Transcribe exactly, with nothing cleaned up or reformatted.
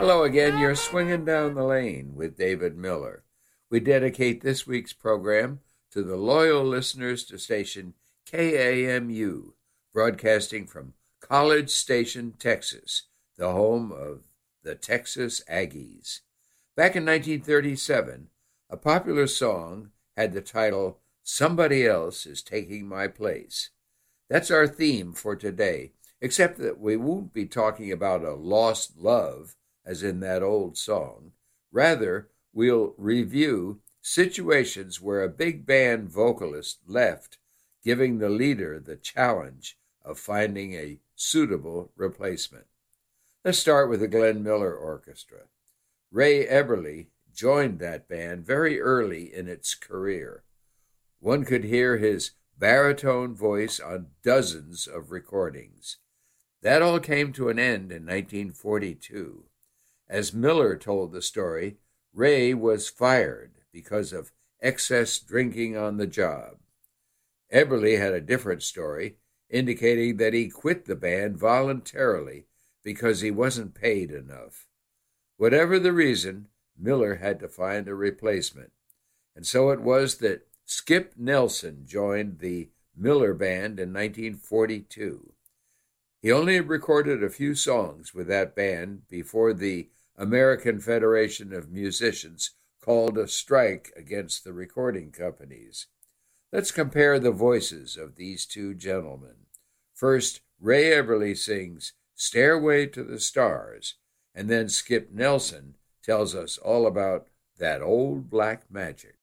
Hello again. You're swinging down the lane with David Miller. We dedicate this week's program to the loyal listeners to station K A M U, broadcasting from College Station, Texas, the home of the Texas Aggies. Back in nineteen thirty-seven, a popular song had the title, "Somebody Else is Taking My Place." That's our theme for today, except that we won't be talking about a lost love, as in that old song. Rather, we'll review situations where a big band vocalist left, giving the leader the challenge of finding a suitable replacement. Let's start with the Glenn Miller Orchestra. Ray Eberle joined that band very early in its career. One could hear his baritone voice on dozens of recordings. That all came to an end in nineteen forty-two. As Miller told the story, Ray was fired because of excess drinking on the job. Eberle had a different story, indicating that he quit the band voluntarily because he wasn't paid enough. Whatever the reason, Miller had to find a replacement, and so it was that Skip Nelson joined the Miller Band in nineteen forty-two. He only recorded a few songs with that band before the American Federation of Musicians called a strike against the recording companies. Let's compare the voices of these two gentlemen. First, Ray Eberle sings "Stairway to the Stars," and then Skip Nelson tells us all about that old black magic.